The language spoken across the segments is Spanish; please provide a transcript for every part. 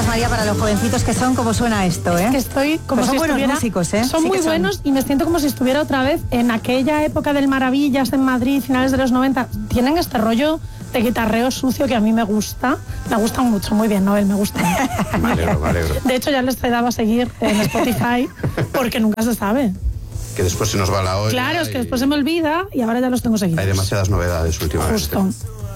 preguntas, María, para los jovencitos que son, ¿cómo suena esto, Es que estoy como pues si son buenos músicos, Son sí muy buenos y me siento como si estuviera otra vez en aquella época del Maravillas en Madrid, finales de los 90. Tienen este rollo de guitarreo sucio que a mí me gusta. Me gustan mucho, muy bien, Noel, me gusta. Me alegro. De hecho, ya les he dado a seguir en Spotify porque nunca se sabe. Que después se nos va la olla. Claro, es que después se me olvida y ahora ya los tengo seguidos. Hay demasiadas novedades últimamente. Justo.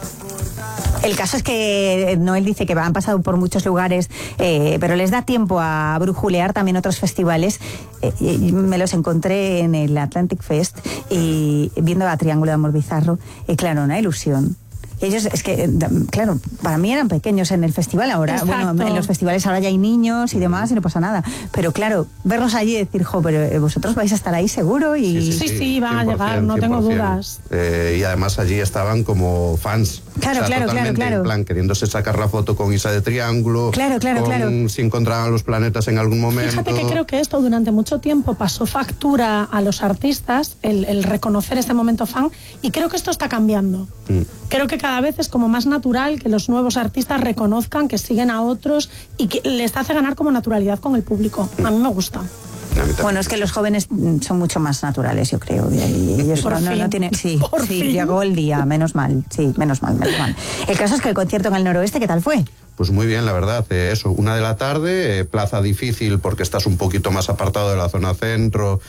El caso es que Noel dice que han pasado por muchos lugares, pero les da tiempo a brujulear también otros festivales. Me los encontré en el Atlantic Fest y viendo a Triángulo de Amor Bizarro, y claro, una ilusión. Ellos, es que, claro, para mí eran pequeños en el festival ahora. Exacto. Bueno, en los festivales ahora ya hay niños y demás y no pasa nada. Pero claro, verlos allí y decir, pero vosotros vais a estar ahí seguro y... Sí, van a llegar, no tengo dudas. Y además allí estaban como fans. Claro, totalmente en plan, queriéndose sacar la foto con Isa de Triángulo. Claro. Si encontraban los planetas en algún momento. Fíjate que creo que esto durante mucho tiempo pasó factura a los artistas, el reconocer este momento fan, y creo que esto está cambiando. Creo que cada vez es como más natural que los nuevos artistas reconozcan que siguen a otros y que les hace ganar como naturalidad con el público. A mí me gusta. Bueno, es que los jóvenes son mucho más naturales, yo creo. Y ellos no tienen... Sí, llegó el día, menos mal. Sí, menos mal. El caso es que el concierto en el Noroeste, ¿qué tal fue? Pues muy bien, la verdad. 1 de la tarde, plaza difícil porque estás un poquito más apartado de la zona centro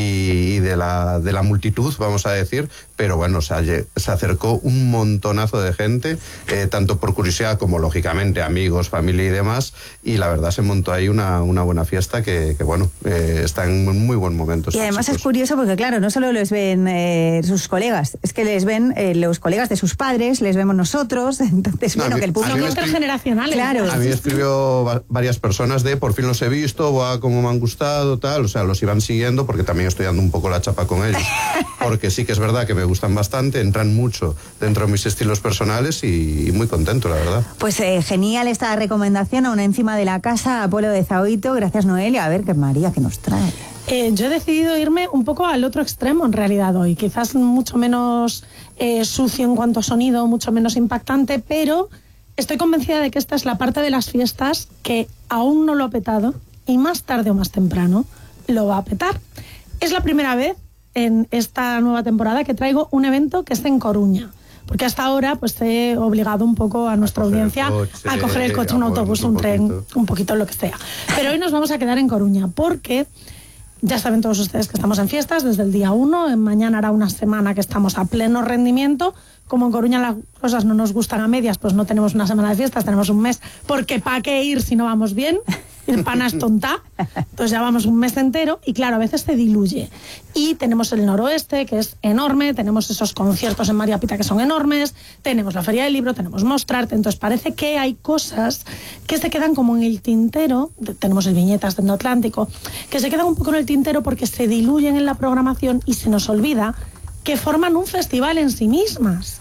y de la multitud, vamos a decir, pero bueno, se acercó un montonazo de gente, tanto por curiosidad como lógicamente amigos, familia y demás, y la verdad se montó ahí una buena fiesta que bueno, está en muy buen momento. Y además es curioso porque claro, no solo les ven sus colegas, es que les ven los colegas de sus padres, les vemos nosotros, entonces bueno, que el público... Son intergeneracionales. Claro. A mí escribió varias personas por fin los he visto, cómo me han gustado, tal, o sea, los iban siguiendo porque también estoy dando un poco la chapa con ellos, porque sí que es verdad que me gustan bastante, entran mucho dentro de mis estilos personales y muy contento, la verdad. Pues genial esta recomendación a una encima de la casa, Apolo de Zaoito, gracias Noelia, a ver qué María que nos trae. Yo he decidido irme un poco al otro extremo en realidad hoy, quizás mucho menos sucio en cuanto a sonido, mucho menos impactante, pero estoy convencida de que esta es la parte de las fiestas que aún no lo ha petado y más tarde o más temprano lo va a petar. Es la primera vez en esta nueva temporada que traigo un evento que es en Coruña, porque hasta ahora pues he obligado un poco a nuestra audiencia a coger el coche, un autobús, un tren, un poquito lo que sea. Pero hoy nos vamos a quedar en Coruña porque... Ya saben todos ustedes que estamos en fiestas desde el día 1, mañana hará una semana que estamos a pleno rendimiento. Como en Coruña las cosas no nos gustan a medias, pues no tenemos una semana de fiestas, tenemos un mes, porque ¿para qué ir si no vamos bien? Ir panas tonta. Entonces ya vamos un mes entero y claro, a veces se diluye. Y tenemos el Noroeste, que es enorme, tenemos esos conciertos en María Pita que son enormes, tenemos la Feria del Libro, tenemos Mostrarte, entonces parece que hay cosas que se quedan como en el tintero, tenemos el Viñetas de Atlántico, que se quedan un poco en el tintero porque se diluyen en la programación y se nos olvida que forman un festival en sí mismas.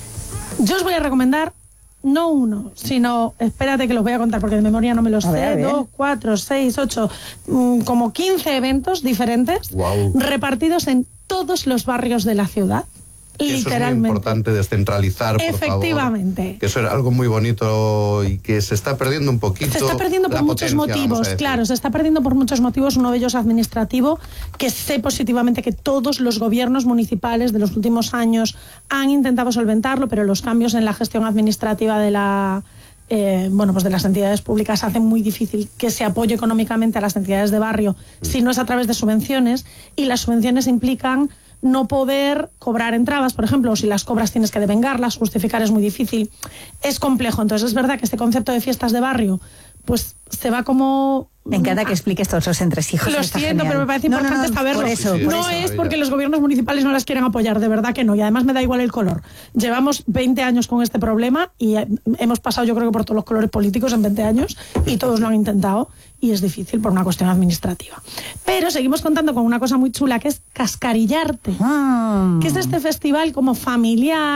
Yo os voy a recomendar no uno, sino, espérate que los voy a contar porque de memoria no me los sé, 2, 4, 6, 8, como 15 eventos diferentes, repartidos en todos los barrios de la ciudad. Literalmente. Eso es muy importante descentralizar, por Efectivamente. favor. Que eso era algo muy bonito y que se está perdiendo un poquito. Se está perdiendo por muchos motivos, claro, se está perdiendo por muchos motivos, uno de ellos administrativo, que sé positivamente que todos los gobiernos municipales de los últimos años han intentado solventarlo, pero los cambios en la gestión administrativa de pues de las entidades públicas hacen muy difícil que se apoye económicamente a las entidades de barrio si no es a través de subvenciones, y las subvenciones implican no poder cobrar entradas, por ejemplo, o si las cobras tienes que devengarlas, justificar es muy difícil, es complejo. Entonces es verdad que este concepto de fiestas de barrio pues se va como... Me encanta que expliques todos los entresijos. Lo siento, pero me parece importante saberlo. No es porque los gobiernos municipales no las quieran apoyar, de verdad que no. Y además me da igual el color. Llevamos 20 años con este problema y hemos pasado yo creo que por todos los colores políticos en 20 años y todos lo han intentado y es difícil por una cuestión administrativa. Pero seguimos contando con una cosa muy chula que es Cascarillarte, que es este festival como familiar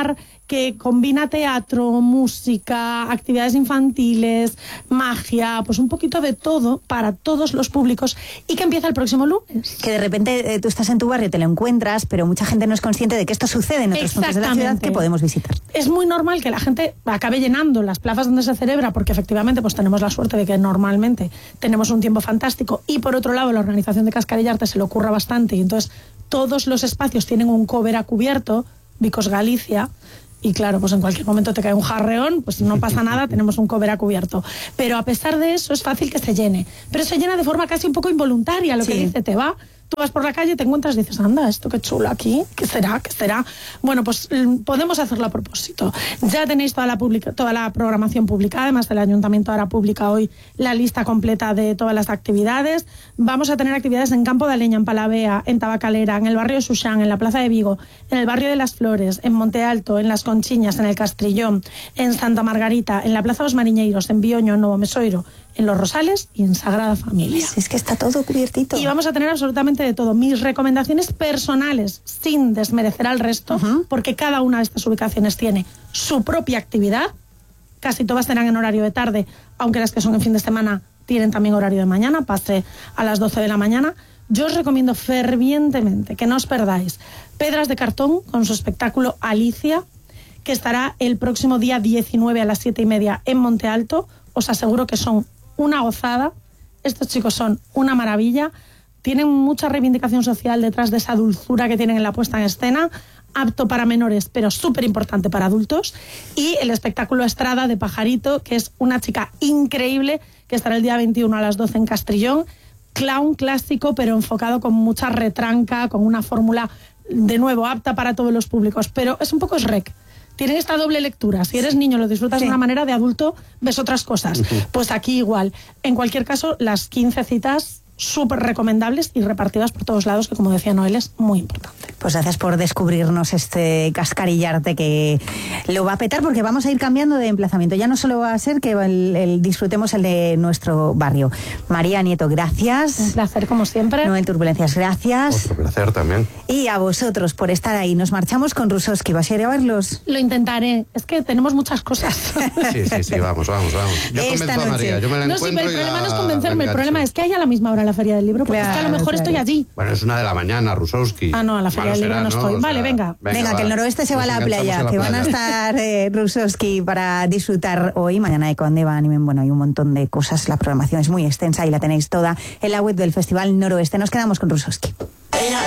que combina teatro, música, actividades infantiles, magia, pues un poquito de todo para todos los públicos y que empieza el próximo lunes. Que de repente tú estás en tu barrio, te lo encuentras, pero mucha gente no es consciente de que esto sucede en otros puntos de la ciudad que podemos visitar. Es muy normal que la gente acabe llenando las plazas donde se celebra, porque efectivamente pues tenemos la suerte de que normalmente tenemos un tiempo fantástico y por otro lado la organización de Cascarillarte se le ocurra bastante y entonces todos los espacios tienen un cover a cubierto, Vicos Galicia. Y claro, pues en cualquier momento te cae un jarreón, pues no pasa nada, tenemos un cover a cubierto. Pero a pesar de eso es fácil que se llene. Pero se llena de forma casi un poco involuntaria, lo que dice, te va. Tú vas por la calle, te encuentras y dices, anda, esto qué chulo aquí, ¿qué será? ¿Qué será? Bueno, pues podemos hacerlo a propósito. Ya tenéis toda la programación publicada, además el Ayuntamiento ahora publica hoy la lista completa de todas las actividades. Vamos a tener actividades en Campo de Aleña, en Palavea, en Tabacalera, en el barrio de Xuxán, en la Plaza de Vigo, en el barrio de Las Flores, en Monte Alto, en Las Conchiñas, en el Castrillón, en Santa Margarita, en la Plaza de los Mariñeiros, en Bioño, en Novo Mesoiro, en Los Rosales y en Sagrada Familia. Es que está todo cubiertito. Y vamos a tener absolutamente de todo. Mis recomendaciones personales, sin desmerecer al resto, porque cada una de estas ubicaciones tiene su propia actividad. Casi todas serán en horario de tarde, aunque las que son en fin de semana tienen también horario de mañana, pase a las 12 de la mañana. Yo os recomiendo fervientemente que no os perdáis Pedras de Cartón con su espectáculo Alicia, que estará el próximo día 19 a las 7:30 en Monte Alto. Os aseguro que son una gozada. Estos chicos son una maravilla. Tienen mucha reivindicación social detrás de esa dulzura que tienen en la puesta en escena, apto para menores, pero súper importante para adultos. Y el espectáculo Estrada de Pajarito, que es una chica increíble, que estará el día 21 a las 12 en Castrillón. Clown clásico, pero enfocado con mucha retranca, con una fórmula, de nuevo, apta para todos los públicos. Pero es un poco Shrek. Tienen esta doble lectura. Si eres niño lo disfrutas de una manera, de adulto ves otras cosas. Pues aquí igual. En cualquier caso, las 15 citas súper recomendables y repartidas por todos lados, que como decía Noel, es muy importante. Pues gracias por descubrirnos este Cascarillarte, que lo va a petar porque vamos a ir cambiando de emplazamiento. Ya no solo va a ser que disfrutemos el de nuestro barrio. María Nieto, gracias. Un placer como siempre. Noel Turbulencias, gracias. Otro placer también. Y a vosotros por estar ahí. Nos marchamos con Rusoski. ¿Vas a ir a verlos? Lo intentaré. Es que tenemos muchas cosas. Sí, vamos. Yo convenzo a María, yo me la encuentro. No, sí, pero el problema no es convencerme, el problema es que hay a la misma hora la Feria del Libro, porque es que a lo mejor estoy allí. Bueno, es 1 de la mañana, Rusowski. Ah, no, a la Feria del Libro no estoy. Vale, venga, que el noroeste se va a la playa, que van a estar Rusowski para disfrutar hoy, mañana de Conde van, bueno, hay un montón de cosas, la programación es muy extensa y la tenéis toda en la web del Festival Noroeste. Nos quedamos con Rusowski.